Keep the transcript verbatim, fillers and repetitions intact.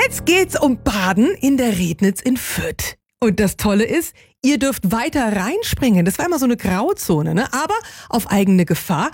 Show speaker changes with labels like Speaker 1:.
Speaker 1: Jetzt geht's um Baden in der Rednitz in Fürth. Und das Tolle ist, ihr dürft weiter reinspringen. Das war immer so eine Grauzone, ne? Aber auf eigene Gefahr.